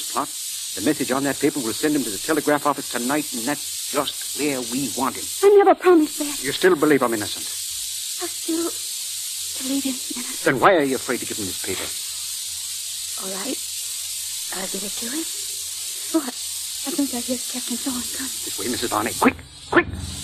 plot. The message on that paper will send him to the telegraph office tonight, and that's just where we want him. I never promised that. You still believe I'm innocent? I still believe him innocent. Then why are you afraid to give him this paper? All right. I'll give it to him. What? I think I hear Captain Thorne coming. This way, Mrs. Barney. Quick! Quick!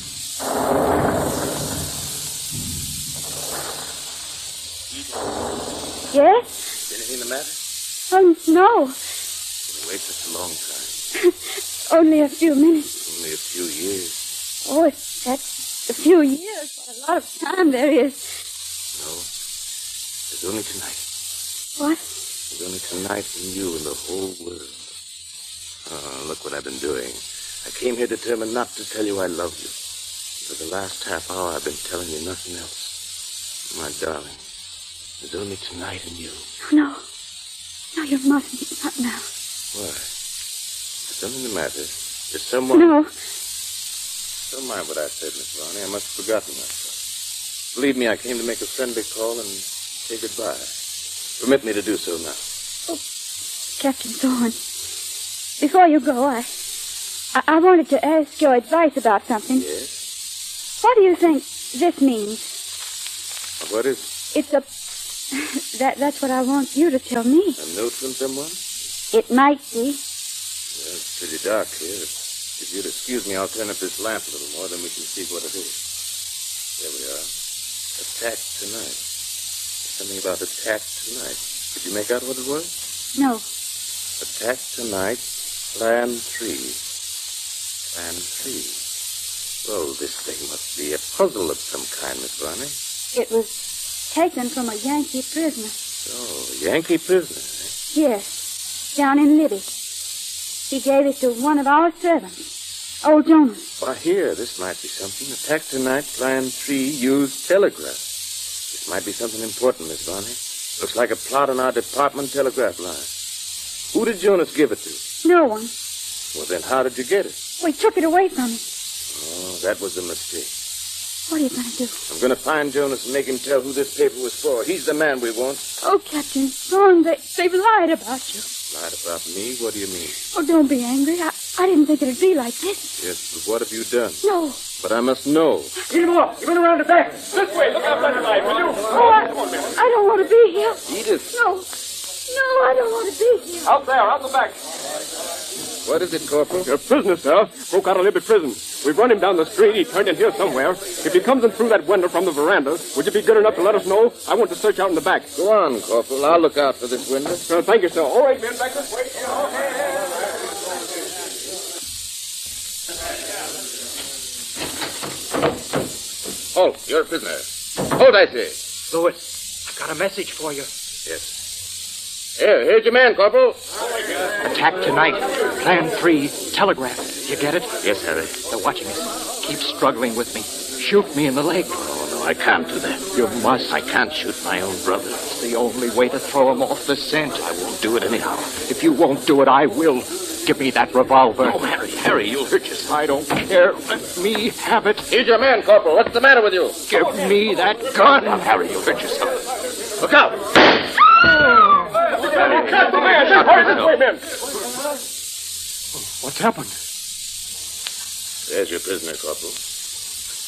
Yes? Anything the matter? Oh, no. Wait such a long time. Only a few minutes. Only a few years. Oh, if that's a few years, what a lot of time there is. No. There's only tonight. What? There's only tonight and you and the whole world. Oh, look what I've been doing. I came here determined not to tell you I love you. For the last half hour, I've been telling you nothing else. My darling, there's only tonight and you. No. No, you mustn't. Not now. Why? There's something the matter. There's someone... No. Don't mind what I said, Miss Barney. I must have forgotten myself. Believe me, I came to make a friendly call and say goodbye. Permit me to do so now. Oh, Captain Thorne, before you go, I wanted to ask your advice about something. Yes? What do you think this means? What is it? It's a... That's what I want you to tell me. A note from someone? It might be. Well, it's pretty dark here. If you'd excuse me, I'll turn up this lamp a little more, then we can see what it is. There we are. Attack tonight. There's something about attack tonight. Did you make out what it was? No. Attack tonight, Plan 3. Plan 3. Well, this thing must be a puzzle of some kind, Miss Barney. It was taken from a Yankee prisoner. Oh, a Yankee prisoner, eh? Yes, down in Libby. He gave it to one of our servants, old Jonas. Why, here, this might be something. Attack tonight, Plan 3, use telegraph. This might be something important, Miss Barney. Looks like a plot on our department telegraph line. Who did Jonas give it to? No one. Well, then how did you get it? We took it away from him. Oh, that was a mistake. What are you going to do? I'm going to find Jonas and make him tell who this paper was for. He's the man we want. Oh, Captain Thorne, they've lied about you. Lied about me? What do you mean? Oh, don't be angry. I didn't think it'd be like this. Yes, but what have you done? No. But I must know. Get him off. Get him around the back. This way. Look out that side, will you? Oh, I don't want to be here. Edith. No, I don't want to be here. Out there, out the back. What is it, Corporal? Your prisoner, sir, broke out of Libby prison. We've run him down the street. He turned in here somewhere. If he comes in through that window from the veranda, would you be good enough to let us know? I want to search out in the back. Go on, Corporal. I'll look out for this window. Thank you, sir. All right, men, back this way. Halt. You're a prisoner. Hold, I say. Louis, I've got a message for you. Yes. Here's your man, Corporal. Attack tonight. Plan 3. Telegraph. You get it? Yes, Harry. They're watching us. Keep struggling with me. Shoot me in the leg. Oh, no, I can't do that. You must. I can't shoot my own brother. It's the only way to throw him off the scent. I won't do it anyhow. If you won't do it, I will. Give me that revolver. Oh, Harry, you'll hurt yourself. I don't care. Let me have it. Here's your man, Corporal. What's the matter with you? Give me that gun. Now, Harry, you'll hurt yourself. Look out! Catch the man! Hurry this way, men! What's happened? There's your prisoner, Corporal.